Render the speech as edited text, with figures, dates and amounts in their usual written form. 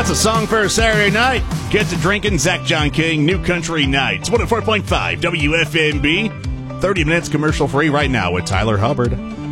That's a song for a Saturday night. Get to drinking. Zach John King, New Country Nights. 104.5 WFMB. 30 minutes commercial free right now with Tyler Hubbard.